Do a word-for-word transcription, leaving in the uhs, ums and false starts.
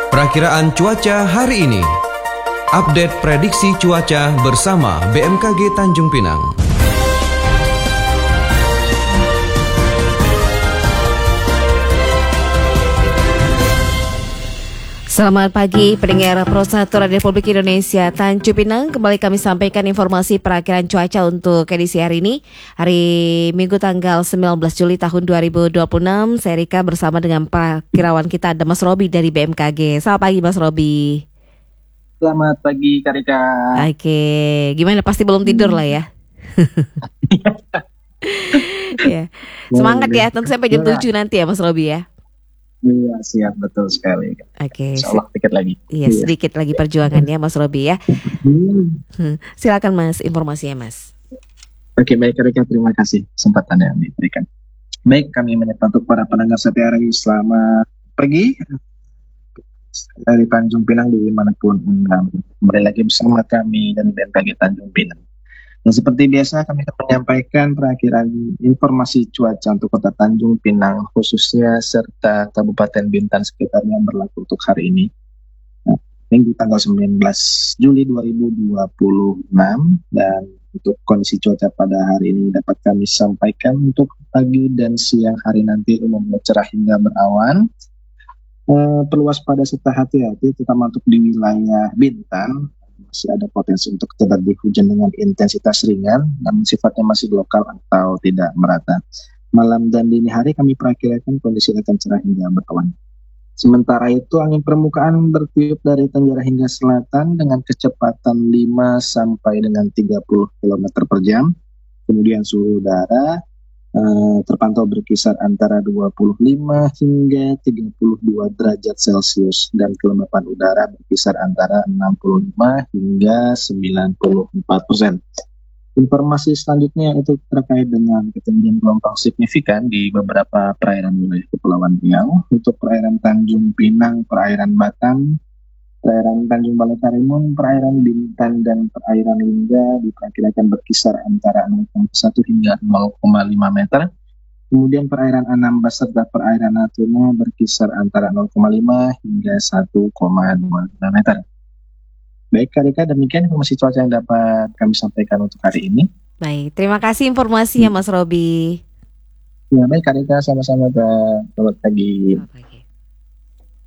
Perakiraan cuaca hari ini. Update prediksi cuaca bersama B M K G Tanjung Pinang. Selamat pagi pendengar Pro satu Radio Republik Indonesia Tanjung Pinang. Kembali kami sampaikan informasi perakiraan cuaca untuk edisi hari ini, hari Minggu tanggal sembilan belas Juli tahun dua ribu dua puluh enam. Saya Rika bersama dengan perakirawan kita ada Mas Robi dari B M K G. Selamat pagi Mas Robi. Selamat pagi Kak Rika. Oke, gimana, pasti belum tidur lah ya. Ya. Semangat ya, tentu sampai jam tujuh nanti ya Mas Robi ya. Iya, siap, betul sekali. Oke. Insyaallah sedikit lagi. Iya, sedikit lagi perjuangannya Mas Robi ya. Hmm. Silakan Mas, informasinya Mas. Oke, baik Kak Rika, terima kasih kesempatan yang diberikan. Baik, kami menyapa untuk para pendengar setiap hari, selamat pagi dari Tanjung Pinang dimanapun Anda. Kembali lagi bersama kami dan B M K G Tanjung Pinang. Dan seperti biasa kami akan menyampaikan perakiraan informasi cuaca untuk kota Tanjung Pinang khususnya serta Kabupaten Bintan sekitarnya yang berlaku untuk hari ini. Nah, Minggu tanggal sembilan belas Juli dua ribu dua puluh enam, dan untuk kondisi cuaca pada hari ini dapat kami sampaikan untuk pagi dan siang hari nanti umumnya cerah hingga berawan. Eh, perlu waspada serta hati-hati terutama untuk di wilayah Bintan. Masih ada potensi untuk terjadi hujan dengan intensitas ringan, namun sifatnya masih lokal atau tidak merata. Malam dan dini hari kami perakirakan kondisi akan cerah hingga berawan. Sementara itu angin permukaan bertiup dari tenggara hingga selatan dengan kecepatan lima sampai dengan tiga puluh kilometer per jam. Kemudian suhu udara Uh, terpantau berkisar antara dua puluh lima hingga tiga puluh dua derajat Celcius dan kelembapan udara berkisar antara enam puluh lima hingga sembilan puluh empat persen. Informasi selanjutnya itu terkait dengan ketinggian gelombang signifikan di beberapa perairan wilayah Kepulauan Riau. Untuk perairan Tanjung Pinang, perairan Batam, perairan Tanjung Balai Karimun, perairan Bintan, dan perairan Lingga diperkirakan berkisar antara nol koma satu hingga nol koma lima meter. Kemudian perairan Anambas serta perairan Natuna berkisar antara nol koma lima hingga satu koma dua meter. Baik Kak Rika, demikian informasi cuaca yang dapat kami sampaikan untuk hari ini. Baik, terima kasih informasinya Mas Robi. Ya baik Kak Rika, sama-sama Kak. Selamat pagi. Selamat pagi.